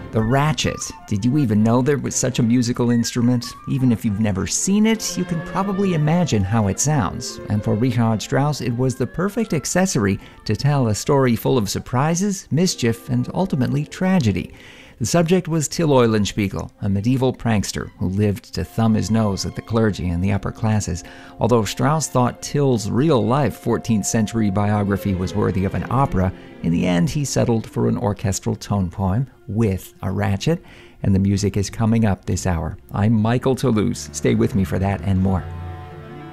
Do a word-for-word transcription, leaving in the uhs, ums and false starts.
The ratchet. Did you even know there was such a musical instrument? Even if you've never seen it, you can probably imagine how it sounds. And for Richard Strauss, it was the perfect accessory to tell a story full of surprises, mischief, and ultimately tragedy. The subject was Till Eulenspiegel, a medieval prankster who lived to thumb his nose at the clergy and the upper classes. Although Strauss thought Till's real-life fourteenth century biography was worthy of an opera, in the end he settled for an orchestral tone poem with a ratchet, and the music is coming up this hour. I'm Michael Toulouse. Stay with me for that and more.